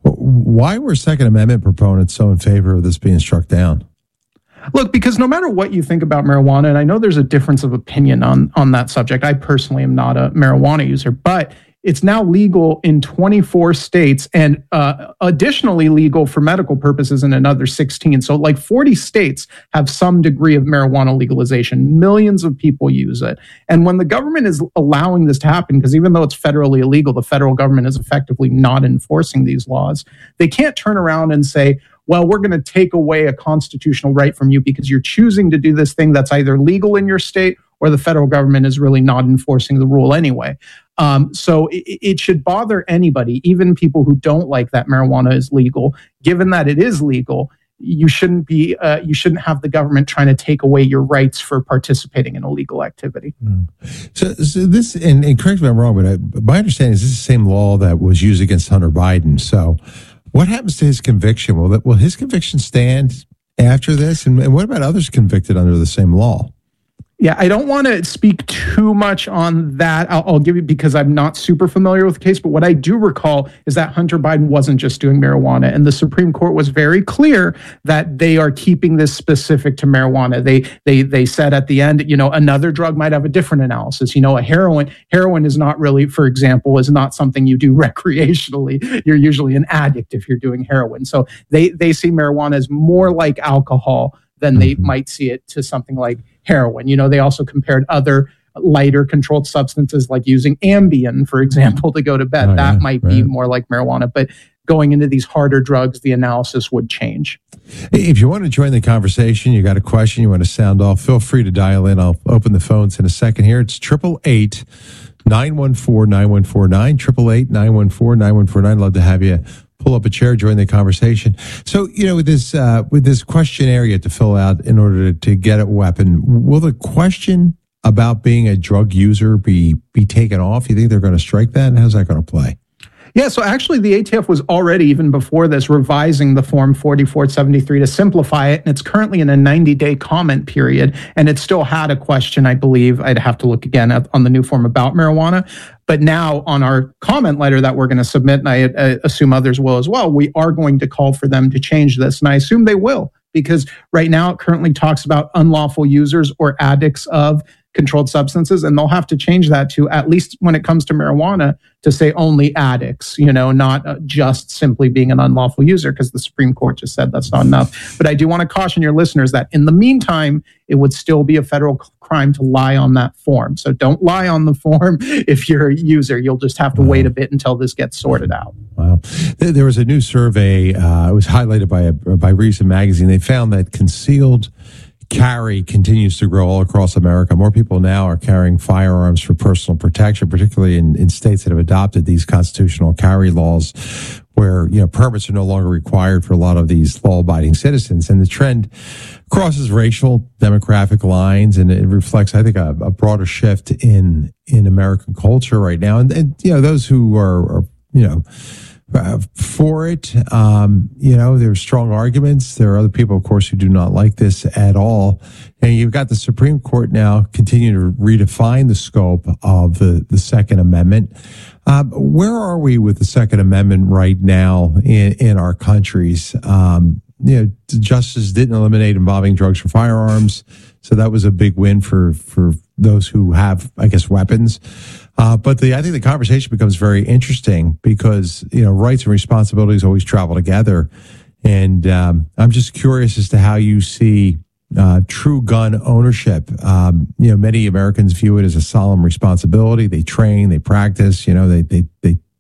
Why were Second Amendment proponents so in favor of this being struck down? Look, because no matter what you think about marijuana, and I know there's a difference of opinion on, on that subject. I personally am not a marijuana user, but it's now legal in twenty-four states and uh, additionally legal for medical purposes in another sixteen. So like forty states have some degree of marijuana legalization. Millions of people use it. And when the government is allowing this to happen, because even though it's federally illegal, the federal government is effectively not enforcing these laws, they can't turn around and say, well, we're going to take away a constitutional right from you because you're choosing to do this thing that's either legal in your state or the federal government is really not enforcing the rule anyway. Um, so it, it should bother anybody, even people who don't like that marijuana is legal. Given that it is legal, you shouldn't be, uh, you shouldn't have the government trying to take away your rights for participating in illegal activity. Mm. So, so this, and, and correct me if I'm wrong, but I, my understanding is this is the same law that was used against Hunter Biden. So, what happens to his conviction? Will that, will his conviction stand after this? And, and what about others convicted under the same law? Yeah, I don't want to speak too much on that. I'll, I'll give you because I'm not super familiar with the case. But what I do recall is that Hunter Biden wasn't just doing marijuana, and the Supreme Court was very clear that they are keeping this specific to marijuana. They they they said at the end, you know, another drug might have a different analysis. You know, a heroin heroin is not really, for example, is not something you do recreationally. You're usually an addict if you're doing heroin. So they they see marijuana as more like alcohol than they mm-hmm. might see it to something like heroin. You know, they also compared other lighter controlled substances like using Ambien, for example, to go to bed. Oh, that yeah, might right. be more like marijuana. But going into these harder drugs, the analysis would change. If you want to join the conversation, you got a question, you want to sound off, feel free to dial in. I'll open the phones in a second here. It's triple eight, nine one four, nine one four nine, triple eight, nine one four, nine one four nine. Love to have you pull up a chair, join the conversation. So, you know, with this uh, with this questionnaire you have to fill out in order to, to get a weapon, will the question about being a drug user be be taken off? You think they're going to strike that? And how's that going to play? Yeah, so actually the A T F was already, even before this, revising the Form forty-four seventy-three to simplify it, and it's currently in a ninety-day comment period, and it still had a question, I believe, I'd have to look again at, on the new form about marijuana, but now on our comment letter that we're going to submit, and I, I assume others will as well, we are going to call for them to change this, and I assume they will, because right now it currently talks about unlawful users or addicts of controlled substances, and they'll have to change that to, at least when it comes to marijuana, to say only addicts, you know, not uh, just simply being an unlawful user, because the Supreme Court just said that's not enough. But I do want to caution your listeners that in the meantime, it would still be a federal crime to lie on that form. So don't lie on the form if you're a user. You'll just have to wow. wait a bit until this gets sorted out. Wow. There was a new survey, uh, it was highlighted by, a, by Reason Magazine. They found that concealed carry continues to grow all across America. More people now are carrying firearms for personal protection, particularly in, in states that have adopted these constitutional carry laws where, you know, permits are no longer required for a lot of these law-abiding citizens. And the trend crosses racial, demographic lines, and it reflects, I think, a, a broader shift in in American culture right now. And, and you know, those who are, are you know, Uh, for it, um, you know, there's strong arguments. There are other people, of course, who do not like this at all. And you've got the Supreme Court now continuing to redefine the scope of the, the Second Amendment. Um, where are we with the Second Amendment right now in, in our countries? Um, you know, justice didn't eliminate involving drugs for firearms. So that was a big win for, for those who have, I guess, weapons. Uh, but the, I think the conversation becomes very interesting because, you know, rights and responsibilities always travel together. And um, I'm just curious as to how you see uh, true gun ownership. Um, you know, many Americans view it as a solemn responsibility. They train, they practice, you know, they, they, they,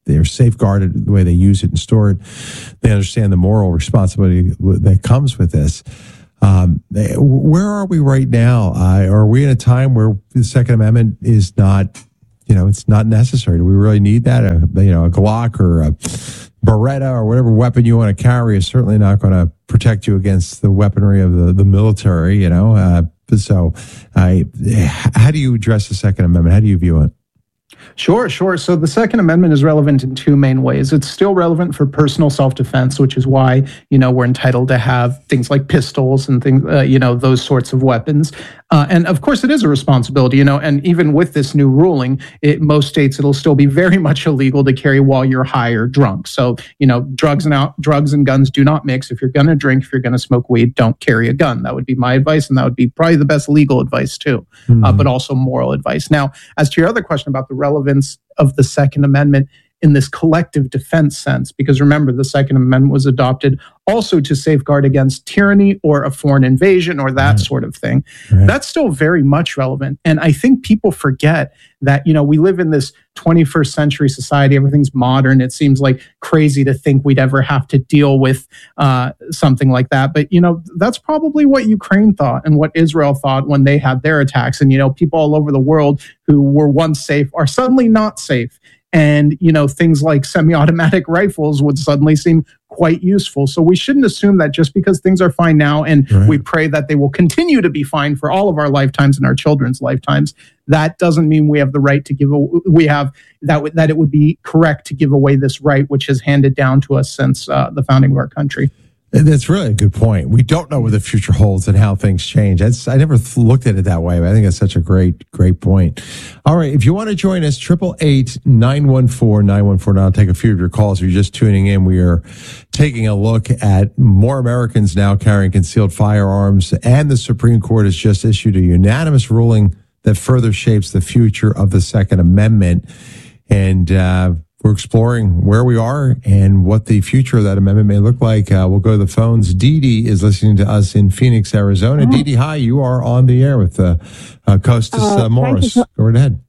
they're safeguarded the way they use it and store it. They understand the moral responsibility that comes with this. Um, where are we right now? Uh, are we in a time where the Second Amendment is not, you know, it's not necessary? Do we really need that? A, you know, a Glock or a Beretta or whatever weapon you want to carry is certainly not going to protect you against the weaponry of the, the military, you know? Uh, so I, how do you address the Second Amendment? How do you view it? Sure, sure. So the Second Amendment is relevant in two main ways. It's still relevant for personal self-defense, which is why, you know, we're entitled to have things like pistols and things, uh, you know, those sorts of weapons. Uh, and of course, it is a responsibility, you know, and even with this new ruling, it, most states, it'll still be very much illegal to carry while you're high or drunk. So, you know, drugs and out, drugs and guns do not mix. If you're going to drink, if you're going to smoke weed, don't carry a gun. That would be my advice. And that would be probably the best legal advice too, mm-hmm. uh, but also moral advice. Now, as to your other question about the relevance of the Second Amendment in this collective defense sense, because remember, the Second Amendment was adopted also to safeguard against tyranny or a foreign invasion or that right. sort of thing. Right. That's still very much relevant. And I think people forget that, you know, we live in this twenty-first century society. Everything's modern. It seems like crazy to think we'd ever have to deal with uh, something like that. But, you know, that's probably what Ukraine thought and what Israel thought when they had their attacks. And, you know, people all over the world who were once safe are suddenly not safe. And, you know, things like semi-automatic rifles would suddenly seem quite useful. So we shouldn't assume that just because things are fine now and right. we pray that they will continue to be fine for all of our lifetimes and our children's lifetimes, that doesn't mean we have the right to give, a, we have, that, that it would be correct to give away this right, which is handed down to us since uh, the founding of our country. That's really a good point. We don't know what the future holds and how things change. That's, I never th- looked at it that way, but I think that's such a great, great point. All right. If you want to join us, eight eight eight, nine one four, nine one four. Now I'll take a few of your calls. If you're just tuning in, we are taking a look at more Americans now carrying concealed firearms, and the Supreme Court has just issued a unanimous ruling that further shapes the future of the Second Amendment. And, uh, we're exploring where we are and what the future of that amendment may look like. Uh, we'll go to the phones. Dee Dee is listening to us in Phoenix, Arizona. Oh. Dee Dee, hi. You are on the air with uh, uh, Costas uh, uh, Morris. So- go right ahead.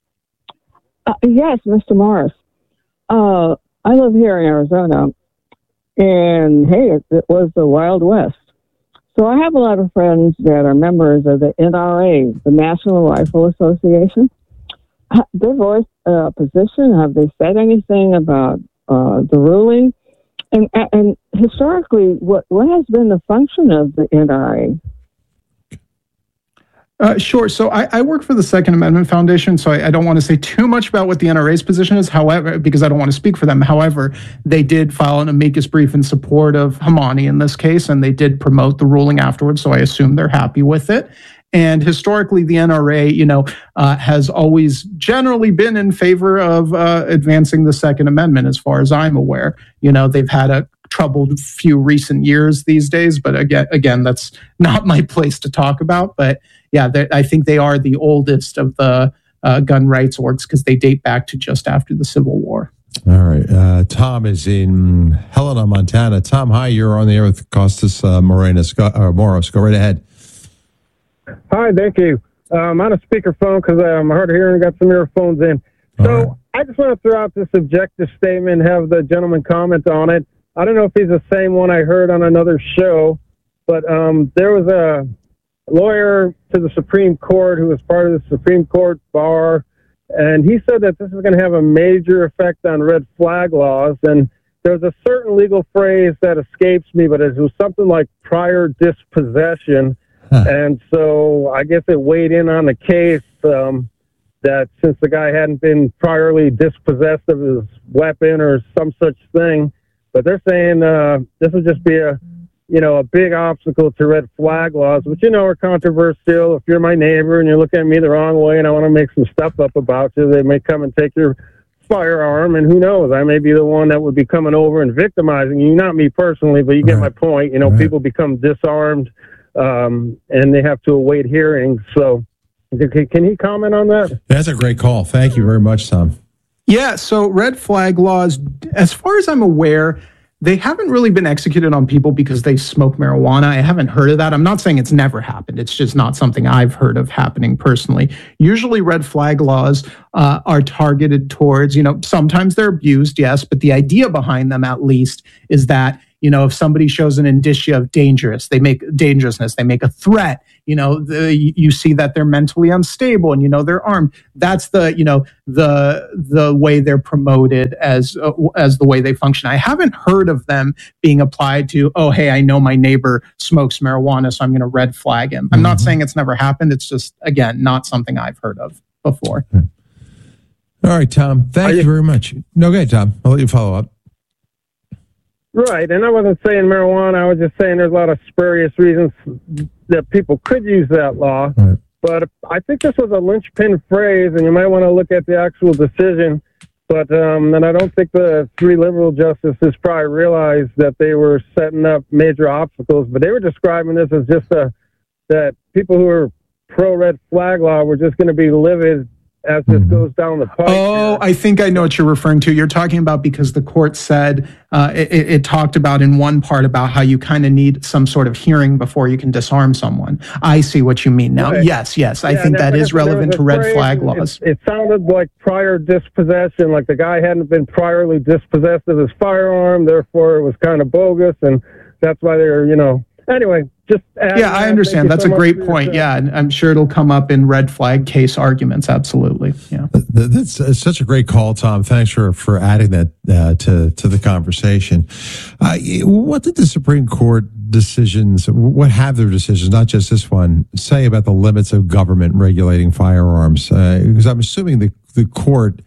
Uh, yes, Mister Morris. Uh, I live here in Arizona, and hey, it, it was the Wild West. So I have a lot of friends that are members of the N R A, the National Rifle Association. They voiced a position. Have they said anything about uh, the ruling? And and historically, what what has been the function of the N R A? Uh, sure. So I, I work for the Second Amendment Foundation, so I, I don't want to say too much about what the N R A's position is, however, because I don't want to speak for them. However, they did file an amicus brief in support of Hamani in this case, and they did promote the ruling afterwards, so I assume they're happy with it. And historically, the N R A, you know, uh, has always generally been in favor of uh, advancing the Second Amendment, as far as I'm aware. You know, they've had a troubled few recent years these days, but again, again, that's not my place to talk about. But yeah, I think they are the oldest of the uh, gun rights orgs because they date back to just after the Civil War. All right. Uh, Tom is in Helena, Montana. Tom, hi. You're on the air with Costas uh, Morenas. Go, uh, Moros. Go right ahead. Hi, thank you. Um, I'm on a speakerphone because I'm hard of hearing and got some earphones in. So right. I just want to throw out this objective statement, have the gentleman comment on it. I don't know if he's the same one I heard on another show, but um, there was a lawyer to the Supreme Court who was part of the Supreme Court bar, and he said that this is going to have a major effect on red flag laws. And there's a certain legal phrase that escapes me, but it was something like prior dispossession. Huh. And so I guess it weighed in on the case um, that since the guy hadn't been priorly dispossessed of his weapon or some such thing, but they're saying uh, this would just be a, you know, a big obstacle to red flag laws, which, you know, are controversial. If you're my neighbor and you're looking at me the wrong way and I want to make some stuff up about you, they may come and take your firearm, and who knows, I may be the one that would be coming over and victimizing you, not me personally, but you get right. my point. You know, right. people become disarmed. Um, and they have to await hearings. So can he comment on that? That's a great call. Thank you very much, Tom. Yeah, so red flag laws, as far as I'm aware, they haven't really been executed on people because they smoke marijuana. I haven't heard of that. I'm not saying it's never happened. It's just not something I've heard of happening personally. Usually red flag laws uh, are targeted towards, you know, sometimes they're abused, yes, but the idea behind them at least is that, you know, if somebody shows an indicia of dangerous, they make dangerousness, they make a threat, you know, the, you see that they're mentally unstable and, you know, they're armed. That's the, you know, the the way they're promoted as uh, as the way they function. I haven't heard of them being applied to, oh, hey, I know my neighbor smokes marijuana, so I'm going to red flag him. I'm mm-hmm. not saying it's never happened. It's just, again, not something I've heard of before. All right, Tom. Thank you, you very much. No, go ahead, Tom. I'll let you follow up. Right, and I wasn't saying marijuana. I was just saying there's a lot of spurious reasons that people could use that law. Right. But I think this was a linchpin phrase, and you might want to look at the actual decision. But um, and I don't think the three liberal justices probably realized that they were setting up major obstacles. But they were describing this as just a that people who are pro-red flag law were just going to be livid as this goes down the pipe. Oh, I think I know what you're referring to. You're talking about because the court said, uh, it, it talked about in one part about how you kind of need some sort of hearing before you can disarm someone. I see what you mean now. Right. Yes, yes. I yeah, think that is relevant to red flag laws. It, it sounded like prior dispossession, like the guy hadn't been priorly dispossessed of his firearm, therefore it was kind of bogus, and that's why they're, you know, anyway, just yeah, I understand. That's so a great point. Yeah, and I'm sure it'll come up in red flag case arguments. Absolutely. Yeah, that's uh, such a great call, Tom. Thanks for for adding that uh, to to the conversation. Uh, what did the Supreme Court decisions? What have their decisions, not just this one, say about the limits of government regulating firearms? Uh, because I'm assuming the the court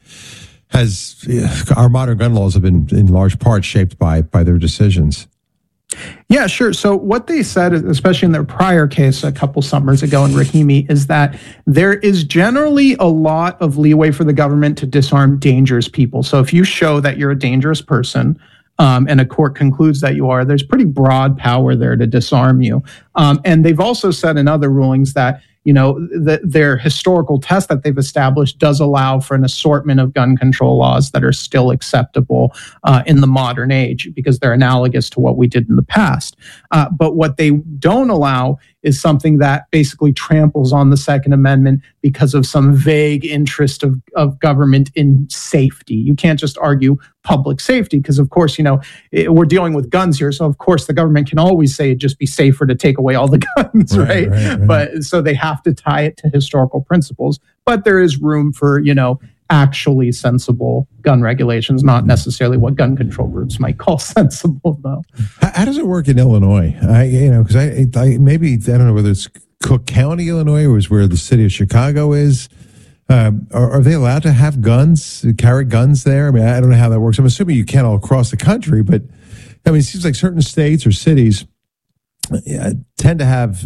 has uh, our modern gun laws have been in large part shaped by by their decisions. Yeah, sure. So what they said, especially in their prior case a couple summers ago in Rahimi, is that there is generally a lot of leeway for the government to disarm dangerous people. So if you show that you're a dangerous person, um, and a court concludes that you are, there's pretty broad power there to disarm you. Um, and they've also said in other rulings that, you know, the, their historical test that they've established does allow for an assortment of gun control laws that are still acceptable uh, in the modern age because they're analogous to what we did in the past. Uh, but what they don't allow is something that basically tramples on the Second Amendment because of some vague interest of, of government in safety. You can't just argue public safety because, of course, you know, it, we're dealing with guns here. So, of course, the government can always say it'd just be safer to take away all the guns, right? right? right, right. But so they have to tie it to historical principles. But there is room for, you know, actually sensible gun regulations, not necessarily what gun control groups might call sensible, though. How, how does it work in Illinois? I, you know, because I, I maybe I don't know whether it's Cook County, Illinois, or is where the city of Chicago is. Um, are, are they allowed to have guns, carry guns there? I mean, I don't know how that works. I'm assuming you can't all across the country, but I mean, it seems like certain states or cities yeah, tend to have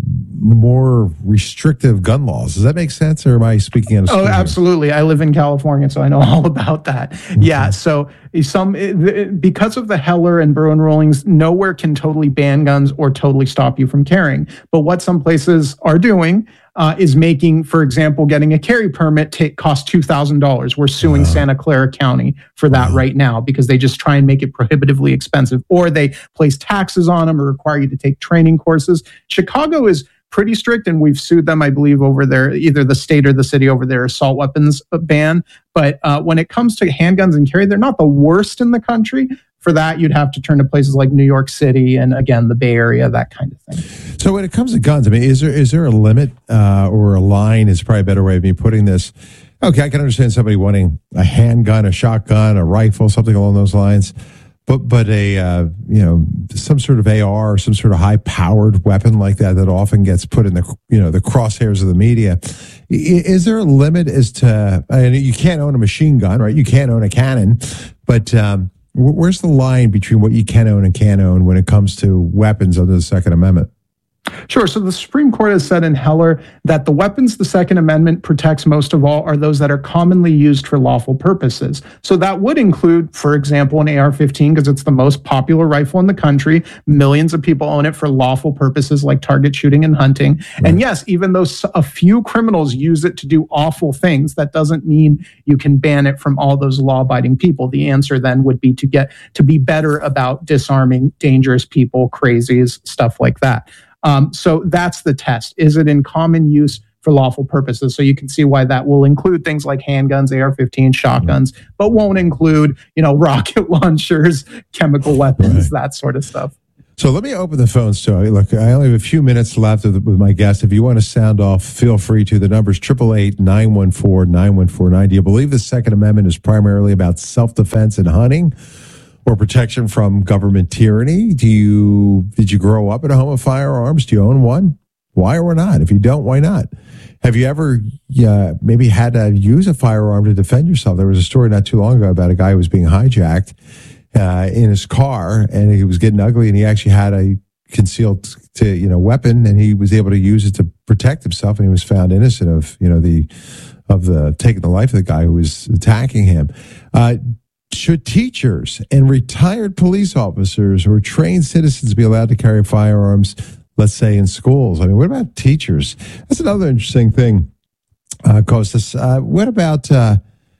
more restrictive gun laws. Does that make sense, or am I speaking out of school? Oh, absolutely. I live in California, so I know all about that. Mm-hmm. Yeah, so some because of the Heller and Bruen rulings, nowhere can totally ban guns or totally stop you from carrying. But what some places are doing uh, is making, for example, getting a carry permit take cost two thousand dollars. We're suing uh, Santa Clara County for that uh, right now because they just try and make it prohibitively expensive, or they place taxes on them or require you to take training courses. Chicago is pretty strict, and we've sued them, I believe, over their, either the state or the city over their assault weapons ban. But uh, when it comes to handguns and carry, they're not the worst in the country. For that, you'd have to turn to places like New York City and, again, the Bay Area, that kind of thing. So when it comes to guns, I mean, is there is there a limit uh, or a line is probably a better way of me putting this? Okay, I can understand somebody wanting a handgun, a shotgun, a rifle, something along those lines. But but a uh, you know, some sort of A R or some sort of high powered weapon like that that often gets put in the you know the crosshairs of the media. Is there a limit as to? I mean, you can't own a machine gun, right? You can't own a cannon, but um, where's the line between what you can own and can't own when it comes to weapons under the Second Amendment? Sure. So the Supreme Court has said in Heller that the weapons the Second Amendment protects most of all are those that are commonly used for lawful purposes. So that would include, for example, an A R fifteen, because it's the most popular rifle in the country. Millions of people own it for lawful purposes like target shooting and hunting. Right. And yes, even though a few criminals use it to do awful things, that doesn't mean you can ban it from all those law-abiding people. The answer then would be to get to be better about disarming dangerous people, crazies, stuff like that. Um, so that's the test. Is it in common use for lawful purposes? So you can see why that will include things like handguns, A R fifteen, shotguns, mm-hmm. but won't include, you know, rocket launchers, chemical weapons, right. that sort of stuff. So let me open the phones too. Look, I only have a few minutes left with my guest. If you want to sound off, feel free to. The number's eight eight eight, nine one four, nine one four nine. Do you believe the Second Amendment is primarily about self-defense and hunting, or protection from government tyranny? Do you did you grow up in a home of firearms? Do you own one? Why or not? If you don't, why not? Have you ever uh, maybe had to use a firearm to defend yourself? There was a story not too long ago about a guy who was being hijacked uh, in his car, and he was getting ugly, and he actually had a concealed to, you know, weapon, and he was able to use it to protect himself, and he was found innocent of, you know, the of the taking the life of the guy who was attacking him. Uh, Should teachers and retired police officers or trained citizens be allowed to carry firearms, let's say, in schools? I mean, what about teachers? That's another interesting thing, uh, Kostas. Uh, what about uh,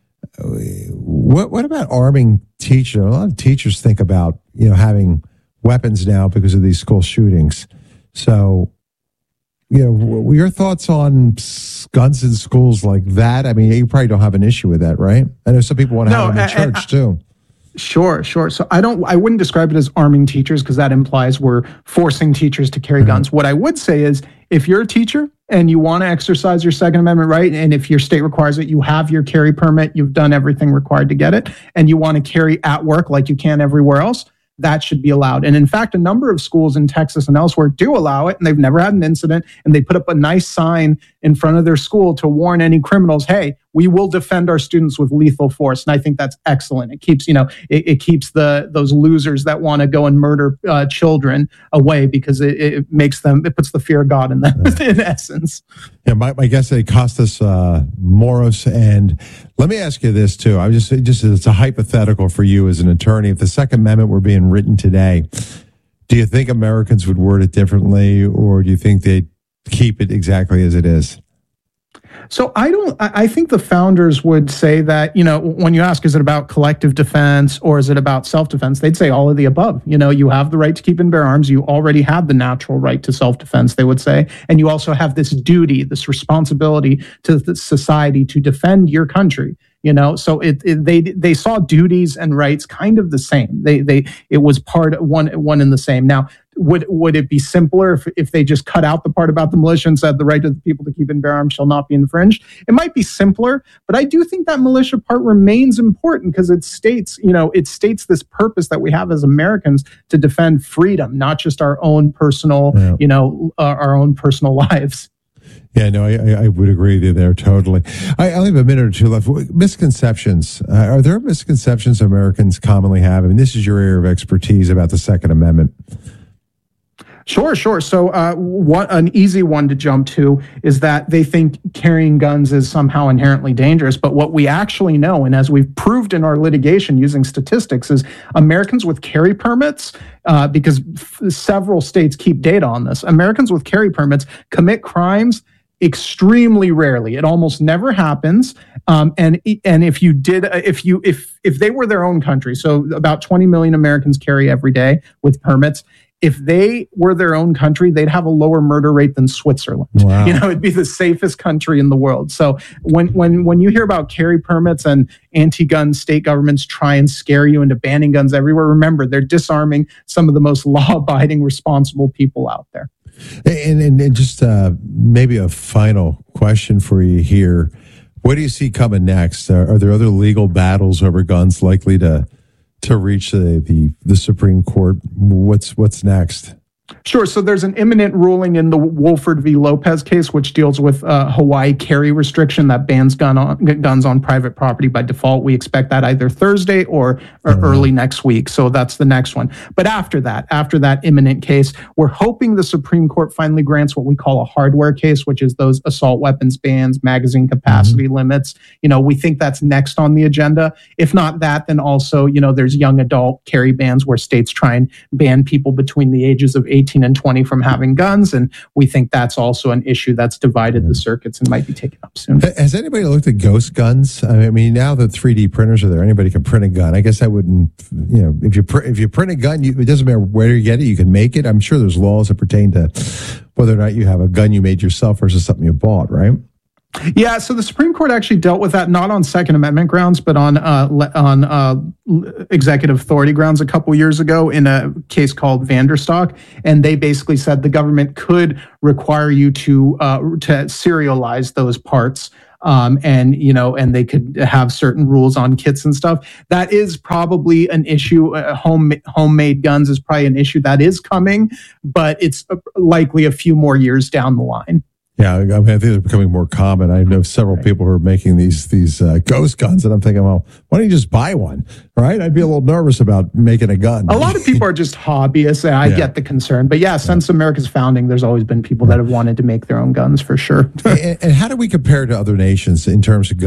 what what about arming teachers? A lot of teachers think about, you know, having weapons now because of these school shootings. So, you know, your thoughts on guns in schools like that? I mean, you probably don't have an issue with that, right? I know some people want to no, have them in I, church I, too. Sure, sure. So I don't, I wouldn't describe it as arming teachers, because that implies we're forcing teachers to carry mm-hmm. guns. What I would say is, if you're a teacher and you want to exercise your Second Amendment right, and if your state requires it, you have your carry permit, you've done everything required to get it, and you want to carry at work like you can everywhere else, that should be allowed. And in fact, a number of schools in Texas and elsewhere do allow it, and they've never had an incident, and they put up a nice sign in front of their school to warn any criminals, hey, we will defend our students with lethal force. And I think that's excellent. It keeps, you know, it, it keeps the those losers that want to go and murder uh, children away, because it, it makes them, it puts the fear of God in them, yeah. in essence. Yeah, my, my guest is Kostas uh, Moros. And let me ask you this too. I just, just it's a hypothetical for you as an attorney. If the Second Amendment were being written today, do you think Americans would word it differently, or do you think they'd keep it exactly as it is? So I don't, I think the founders would say that, you know, when you ask, is it about collective defense or is it about self-defense? They'd say all of the above. You know, you have the right to keep and bear arms. You already have the natural right to self-defense, they would say. And you also have this duty, this responsibility to the society to defend your country. You know, so it, it they they saw duties and rights kind of the same. They they it was part one one and the same. Now, would would it be simpler if, if they just cut out the part about the militia and said the right of the people to keep and bear arms shall not be infringed? It might be simpler, but I do think that militia part remains important, because it states, you know, it states this purpose that we have as Americans to defend freedom, not just our own personal, yeah. you know, uh, our own personal lives. Yeah, no, I, I would agree with you there totally. I, I only have a minute or two left. Misconceptions. Uh, are there misconceptions Americans commonly have? I mean, this is your area of expertise about the Second Amendment. Sure, sure. So uh, what, an easy one to jump to is that they think carrying guns is somehow inherently dangerous. But what we actually know, and as we've proved in our litigation using statistics, is Americans with carry permits, uh, because f- several states keep data on this, Americans with carry permits commit crimes extremely rarely. It almost never happens. Um, and and if you did, if you if if they were their own country, so about twenty million Americans carry every day with permits. If they were their own country, they'd have a lower murder rate than Switzerland. Wow. You know, it'd be the safest country in the world. So when when when you hear about carry permits and anti-gun state governments try and scare you into banning guns everywhere, remember, they're disarming some of the most law-abiding, responsible people out there. And, and, and just uh, maybe a final question for you here. What do you see coming next? Are, are there other legal battles over guns likely to to reach the, the, the Supreme Court? What's what's next? Sure. So there's an imminent ruling in the Wolford v. Lopez case, which deals with uh, Hawaii carry restriction that bans gun on, guns on private property by default. We expect that either Thursday or, or mm-hmm. early next week. So that's the next one. But after that, after that imminent case, we're hoping the Supreme Court finally grants what we call a hardware case, which is those assault weapons bans, magazine capacity mm-hmm. limits. You know, we think that's next on the agenda. If not that, then also, you know, there's young adult carry bans where states try and ban people between the ages of eighteen and twenty from having guns, and we think that's also an issue that's divided the circuits and might be taken up soon. Has anybody looked at ghost guns? I mean, now that three D printers are there, anybody can print a gun. I guess I wouldn't, you know, if you pr- if you print a gun, you, it doesn't matter where you get it, you can make it. I'm sure there's laws that pertain to whether or not you have a gun you made yourself versus something you bought, right? Yeah, so the Supreme Court actually dealt with that not on Second Amendment grounds, but on uh, le- on uh, executive authority grounds a couple years ago in a case called Vanderstock, and they basically said the government could require you to uh, to serialize those parts. Um, and, you know, and they could have certain rules on kits and stuff. That is probably an issue. Uh, home, homemade guns is probably an issue that is coming, but it's likely a few more years down the line. Yeah, I mean, I think they're becoming more common. I know several right. people who are making these these uh, ghost guns, and I'm thinking, well, why don't you just buy one, right? I'd be a little nervous about making a gun. A lot of people are just hobbyists, and I yeah. get the concern. But yeah, since yeah. America's founding, there's always been people that have wanted to make their own guns for sure. and, and how do we compare to other nations in terms of guns?